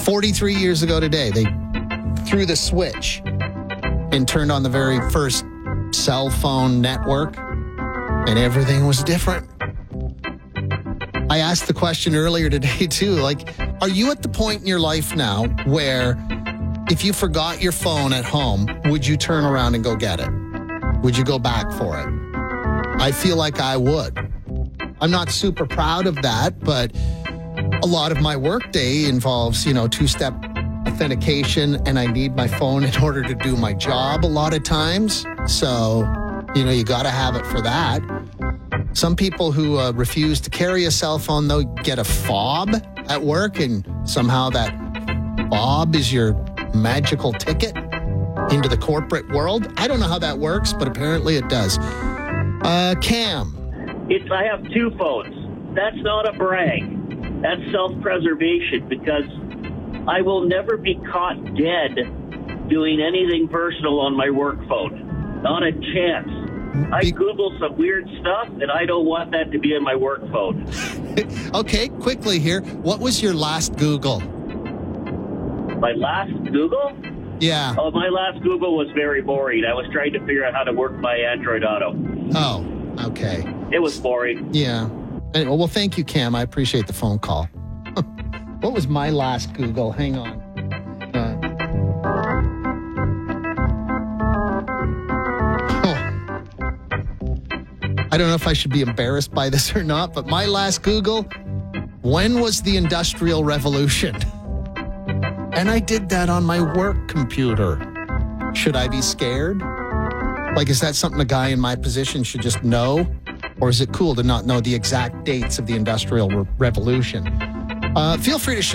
43 years ago today, they threw the switch and turned on the very first cell phone network, and everything was different. I asked the question earlier today, too, like, are you at the point in your life now where if you forgot your phone at home, would you turn around and go get it? Would you go back for it? I feel like I would. I'm not super proud of that, but a lot of my workday involves, two-step authentication, and I need my phone in order to do my job a lot of times. So, you got to have it for that. Some people who refuse to carry a cell phone, they'll get a fob at work, and somehow that fob is your magical ticket into the corporate world. I don't know how that works, but apparently it does. Cam. I have two phones. That's not a brag. That's self-preservation, because I will never be caught dead doing anything personal on my work phone. Not a chance. I Google some weird stuff, and I don't want that to be in my work phone. Okay, quickly here. What was your last Google? My last Google? Yeah. Oh, my last Google was very boring. I was trying to figure out how to work my Android Auto. Oh, okay. It was boring. Yeah. Anyway, well, thank you, Cam. I appreciate the phone call. What was my last Google? Hang on. I don't know if I should be embarrassed by this or not, but my last Google, when was the Industrial Revolution? And I did that on my work computer. Should I be scared? Like, is that something a guy in my position should just know? Or is it cool to not know the exact dates of the Industrial Revolution? Feel free to share.